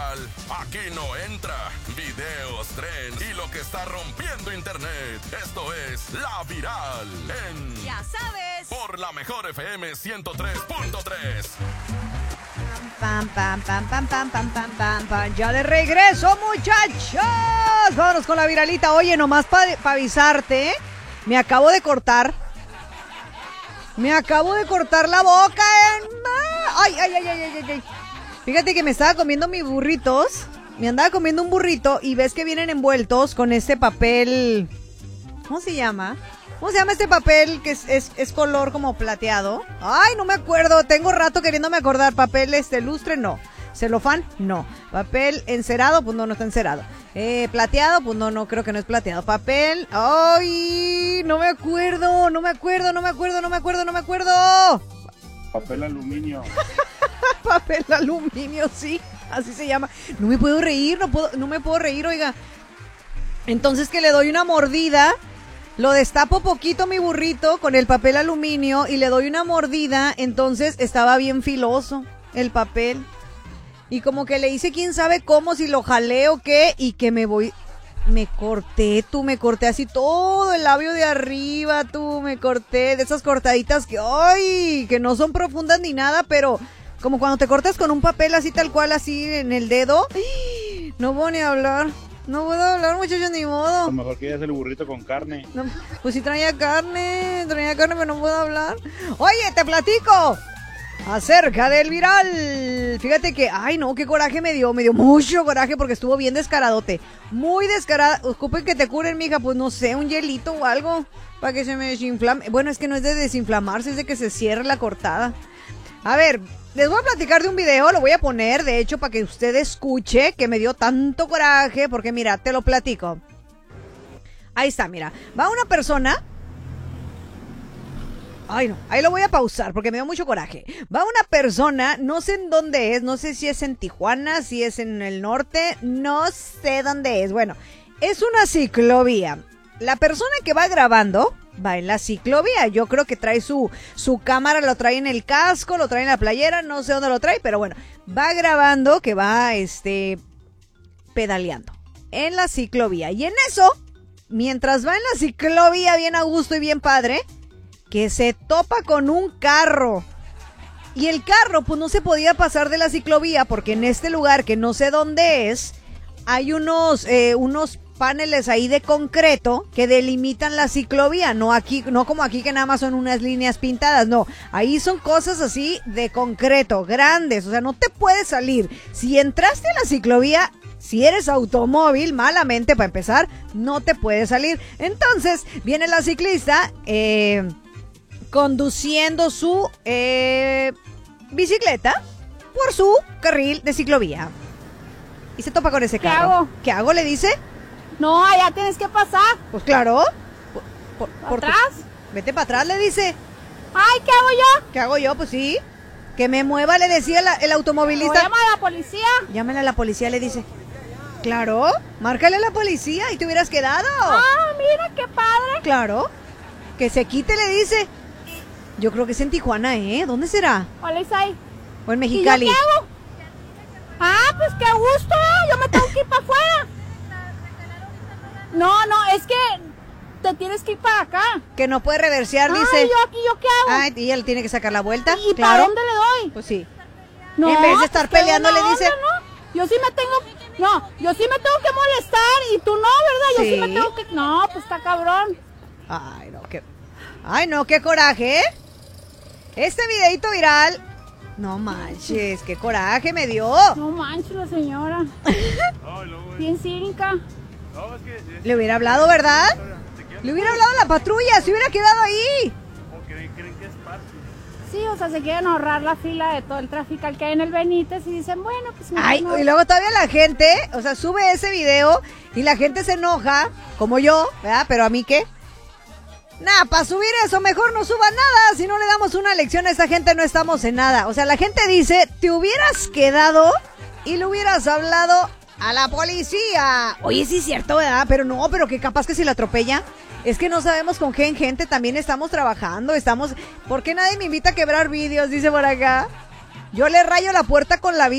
viral, aquí no entra. Videos, trends y lo que está rompiendo internet. Esto es La Viral en... Ya sabes. Por la mejor FM 103.3. Pam, pam, pam, pam, pam, pam, pam, pam, pam. Ya de regreso, muchachos. Vámonos con la viralita. Oye, nomás para avisarte, me acabo de cortar la boca. Ay. Fíjate que me estaba comiendo mis burritos. Me andaba comiendo un burrito y ves que vienen envueltos con este papel. ¿Cómo se llama? ¿Cómo se llama este papel que es color como plateado? Ay, no me acuerdo. Tengo rato queriéndome acordar. Papel lustre, no. Celofán, no. Papel encerado, pues no está encerado. Plateado, pues no, creo que no es plateado. Papel, ay, no me acuerdo. Papel aluminio. Papel aluminio, sí, así se llama. No me puedo reír, no me puedo reír, oiga. Entonces que le doy una mordida, lo destapo poquito mi burrito con el papel aluminio y le doy una mordida, entonces estaba bien filoso el papel. Y como que le hice quién sabe cómo, si lo jalé o qué, y que me corté así todo el labio de arriba, me corté de esas cortaditas que, ¡ay!, que no son profundas ni nada, pero como cuando te cortas con un papel así tal cual, así en el dedo. No puedo ni hablar, muchachos, ni modo. A lo mejor quieres el burrito con carne. No, pues sí traía carne, pero no puedo hablar. Oye, te platico acerca del viral. Fíjate que, ay no, qué coraje me dio mucho coraje porque estuvo bien descaradote, muy descarado. Ocupen que te curen, mija, pues no sé, un hielito o algo para que se me desinflame. Bueno, es que no es de desinflamarse, es de que se cierre la cortada. A ver, les voy a platicar de un video, lo voy a poner, de hecho, para que usted escuche que me dio tanto coraje, porque mira, te lo platico. Ahí está, mira, va una persona. Ay, no, ahí lo voy a pausar porque me dio mucho coraje. Va una persona, no sé en dónde es, no sé si es en Tijuana, si es en el norte, no sé dónde es. Bueno, es una ciclovía. La persona que va grabando va en la ciclovía. Yo creo que trae su cámara, lo trae en el casco, lo trae en la playera, no sé dónde lo trae, pero bueno, va grabando que va pedaleando en la ciclovía. Y en eso, mientras va en la ciclovía bien a gusto y bien padre, que se topa con un carro. Y el carro pues no se podía pasar de la ciclovía porque en este lugar que no sé dónde es, hay unos paneles ahí de concreto que delimitan la ciclovía, no como aquí que nada más son unas líneas pintadas, no, ahí son cosas así de concreto, grandes, o sea, no te puedes salir. Si entraste a la ciclovía, si eres automóvil, malamente para empezar, no te puedes salir. Entonces, viene la ciclista, conduciendo su bicicleta por su carril de ciclovía. Y se topa con ese carro. ¿Qué hago? Le dice. No, allá tienes que pasar. Pues claro. ¿Por atrás? Vete para atrás, le dice. Ay, ¿qué hago yo? ¿Qué hago yo? Pues sí. Que me mueva, le decía el automovilista. Llama a la policía. Llámale a la policía, le dice. Claro, márcale a la policía y te hubieras quedado. Ah, mira, qué padre. Claro. Que se quite, le dice. Yo creo que es en Tijuana, ¿eh? ¿Dónde será? Hola, Isai. O en Mexicali. ¿Y yo qué hago? Ah, pues qué gusto, yo me tengo que ir para afuera. No, es que te tienes que ir para acá. Que no puede reversear, dice. Ay, ¿yo qué hago? Ay, y él tiene que sacar la vuelta. ¿Y claro. para dónde le doy? Pues sí. No, en vez de estar pues peleando, le dice. ¿No? Yo sí me tengo que molestar y tú no, ¿verdad? Yo sí me tengo que... No, pues está cabrón. Ay, no, qué coraje, ¿eh? Este videito viral. No manches, qué coraje me dio. No manches, la señora. Bien cínica. Le hubiera hablado, ¿verdad? Le hubiera hablado a la patrulla, se hubiera quedado ahí. ¿O creen que es parte? Sí, o sea, se quieren ahorrar la fila de todo el tráfico que hay en el Benítez y dicen, bueno, pues... Ay, y luego todavía la gente, o sea, sube ese video y la gente se enoja, como yo, ¿verdad? Pero ¿a mí qué? Nah, para subir eso mejor no suba nada, si no le damos una lección a esa gente no estamos en nada. O sea, la gente dice, te hubieras quedado y le hubieras hablado a la policía. Oye, sí es cierto, ¿verdad? Pero que capaz que si la atropella. Es que no sabemos con qué gente también estamos trabajando, ¿por qué nadie me invita a quebrar vídeos? Dice por acá. Yo le rayo la puerta con la vida.